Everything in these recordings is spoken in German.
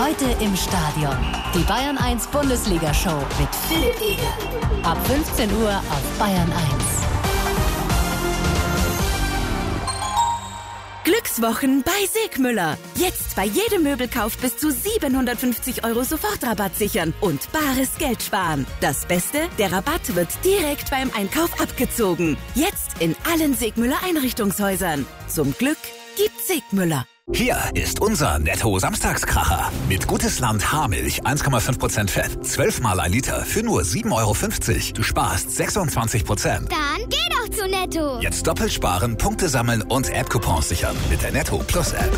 Heute im Stadion. Die Bayern 1 Bundesliga-Show mit Philipp Eger. Ab 15 Uhr auf Bayern 1. Glückswochen bei Segmüller. Jetzt bei jedem Möbelkauf bis zu 750 € Sofortrabatt sichern und bares Geld sparen. Das Beste, der Rabatt wird direkt beim Einkauf abgezogen. Jetzt in allen Segmüller Einrichtungshäusern. Zum Glück gibt's Segmüller. Hier ist unser Netto-Samstagskracher. Mit Gutes Land Haarmilch 1,5% Fett, 12 mal 1 Liter für nur 7,50 €. Du sparst 26%. Dann geh doch zu Netto. Jetzt doppelt sparen, Punkte sammeln und App-Coupons sichern mit der Netto Plus App.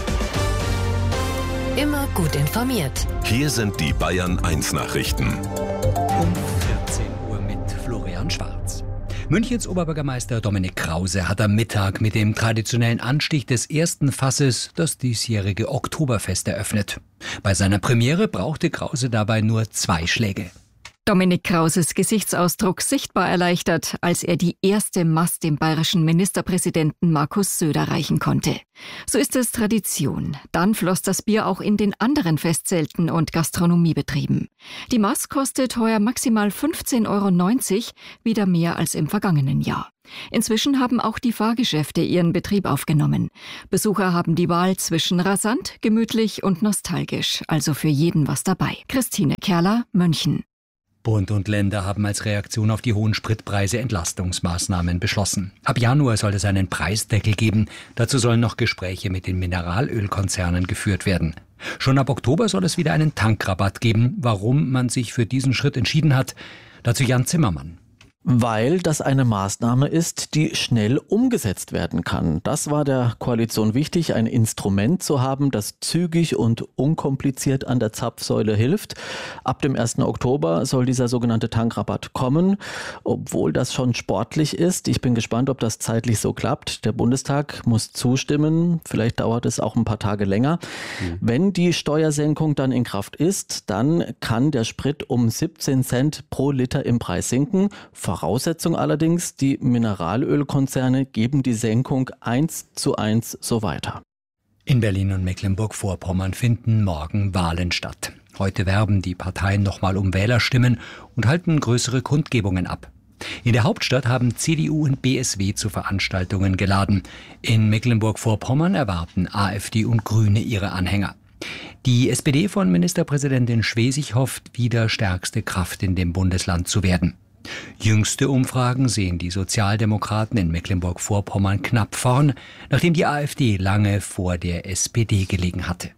Immer gut informiert. Hier sind die Bayern 1 Nachrichten. Um 14 Uhr mit Florian Schwarz. Münchens Oberbürgermeister Dominik Krause hat am Mittag mit dem traditionellen Anstich des ersten Fasses das diesjährige Oktoberfest eröffnet. Bei seiner Premiere brauchte Krause dabei nur 2 Schläge. Dominik Krauses Gesichtsausdruck sichtbar erleichtert, als er die erste Mast dem bayerischen Ministerpräsidenten Markus Söder reichen konnte. So ist es Tradition. Dann floss das Bier auch in den anderen Festzelten und Gastronomiebetrieben. Die Mast kostet heuer maximal 15,90 €, wieder mehr als im vergangenen Jahr. Inzwischen haben auch die Fahrgeschäfte ihren Betrieb aufgenommen. Besucher haben die Wahl zwischen rasant, gemütlich und nostalgisch, also für jeden was dabei. Christine Kerler, München. Bund und Länder haben als Reaktion auf die hohen Spritpreise Entlastungsmaßnahmen beschlossen. Ab Januar soll es einen Preisdeckel geben. Dazu sollen noch Gespräche mit den Mineralölkonzernen geführt werden. Schon ab Oktober soll es wieder einen Tankrabatt geben. Warum man sich für diesen Schritt entschieden hat, dazu Jan Zimmermann. Weil das eine Maßnahme ist, die schnell umgesetzt werden kann. Das war der Koalition wichtig, ein Instrument zu haben, das zügig und unkompliziert an der Zapfsäule hilft. Ab dem 1. Oktober soll dieser sogenannte Tankrabatt kommen, obwohl das schon sportlich ist. Ich bin gespannt, ob das zeitlich so klappt. Der Bundestag muss zustimmen. Vielleicht dauert es auch ein paar Tage länger. Wenn die Steuersenkung dann in Kraft ist, dann kann der Sprit um 17 Cent pro Liter im Preis sinken. Voraussetzung allerdings, die Mineralölkonzerne geben die Senkung 1:1 so weiter. In Berlin und Mecklenburg-Vorpommern finden morgen Wahlen statt. Heute werben die Parteien nochmal um Wählerstimmen und halten größere Kundgebungen ab. In der Hauptstadt haben CDU und BSW zu Veranstaltungen geladen. In Mecklenburg-Vorpommern erwarten AfD und Grüne ihre Anhänger. Die SPD von Ministerpräsidentin Schwesig hofft, wieder stärkste Kraft in dem Bundesland zu werden. Jüngste Umfragen sehen die Sozialdemokraten in Mecklenburg-Vorpommern knapp vorn, nachdem die AfD lange vor der SPD gelegen hatte.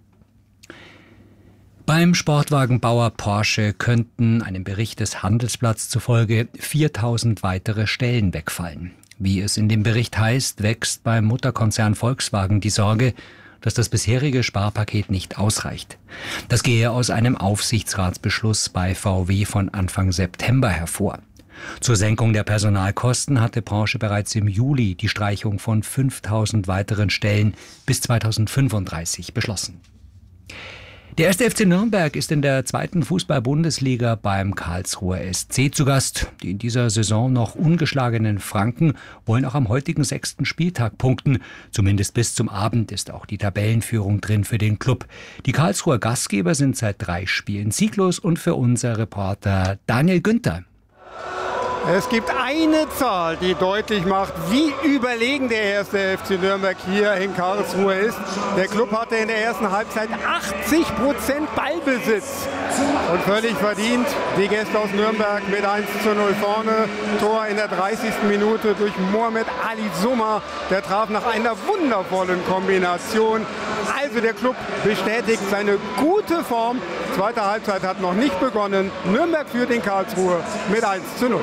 Beim Sportwagenbauer Porsche könnten einem Bericht des Handelsblatts zufolge 4.000 weitere Stellen wegfallen. Wie es in dem Bericht heißt, wächst beim Mutterkonzern Volkswagen die Sorge, dass das bisherige Sparpaket nicht ausreicht. Das gehe aus einem Aufsichtsratsbeschluss bei VW von Anfang September hervor. Zur Senkung der Personalkosten hatte Porsche bereits im Juli die Streichung von 5.000 weiteren Stellen bis 2035 beschlossen. Der 1. FC Nürnberg ist in der 2. Fußball-Bundesliga beim Karlsruher SC zu Gast. Die in dieser Saison noch ungeschlagenen Franken wollen auch am heutigen 6. Spieltag punkten. Zumindest bis zum Abend ist auch die Tabellenführung drin für den Club. Die Karlsruher Gastgeber sind seit 3 Spielen sieglos und für unser Reporter Daniel Günther. Es gibt eine Zahl, die deutlich macht, wie überlegen der 1. FC Nürnberg hier in Karlsruhe ist. Der Club hatte in der ersten Halbzeit 80% Ballbesitz. Und völlig verdient die Gäste aus Nürnberg mit 1:0 vorne. Tor in der 30. Minute durch Mohamed Ali Summa. Der traf nach einer wundervollen Kombination. Also der Club bestätigt seine gute Form. Zweite Halbzeit hat noch nicht begonnen. Nürnberg führt in Karlsruhe mit 1:0.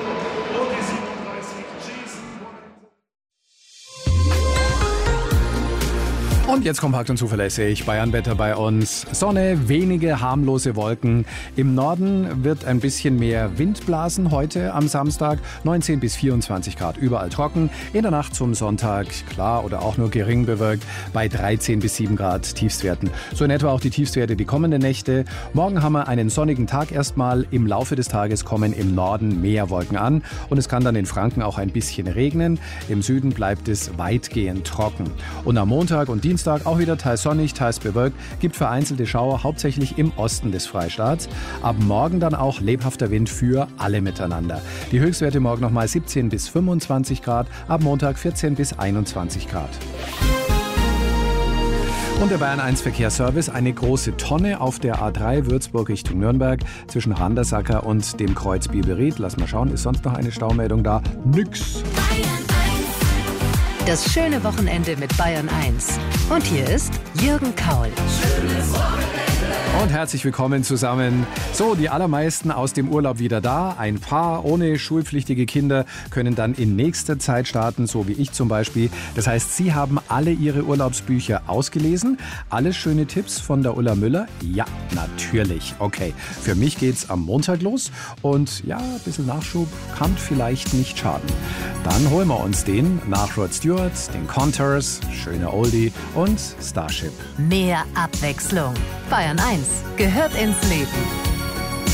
Und jetzt kompakt und zuverlässig Bayernwetter bei uns. Sonne, wenige harmlose Wolken. Im Norden wird ein bisschen mehr Wind blasen heute am Samstag. 19 bis 24 Grad, überall trocken. In der Nacht zum Sonntag klar oder auch nur gering bewölkt bei 13 bis 7 Grad Tiefstwerten. So in etwa auch die Tiefstwerte die kommenden Nächte. Morgen haben wir einen sonnigen Tag erstmal. Im Laufe des Tages kommen im Norden mehr Wolken an. Und es kann dann in Franken auch ein bisschen regnen. Im Süden bleibt es weitgehend trocken. Und am Montag und Dienstag Donnerstag auch wieder teils sonnig, teils bewölkt, gibt vereinzelte Schauer, hauptsächlich im Osten des Freistaats. Ab morgen dann auch lebhafter Wind für alle miteinander. Die Höchstwerte morgen nochmal 17 bis 25 Grad, ab Montag 14 bis 21 Grad. Und der Bayern 1 Verkehrsservice, eine große Tonne auf der A3 Würzburg Richtung Nürnberg zwischen Randersacker und dem Kreuz Biberried. Lass mal schauen, ist sonst noch eine Staumeldung da? Nix. Das schöne Wochenende mit Bayern 1. Und hier ist Jürgen Kaul. Schönes Wochenende. Und herzlich willkommen zusammen. So, die allermeisten aus dem Urlaub wieder da. Ein paar ohne schulpflichtige Kinder können dann in nächster Zeit starten, so wie ich zum Beispiel. Das heißt, Sie haben alle Ihre Urlaubsbücher ausgelesen. Alles schöne Tipps von der Ulla Müller? Ja, natürlich. Okay, für mich geht's am Montag los. Und ja, ein bisschen Nachschub kann vielleicht nicht schaden. Dann holen wir uns den nach Rod Stewart, den Contours, schöne Oldie und Starship. Mehr Abwechslung. Bayern 1 gehört ins Leben.